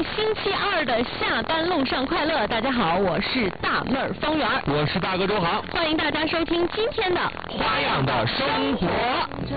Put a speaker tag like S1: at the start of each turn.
S1: 星期二的下班路上快乐，大家好，我是大妹儿方圆，
S2: 我是大哥周航，
S1: 欢迎大家收听今天的
S2: 花样的生活。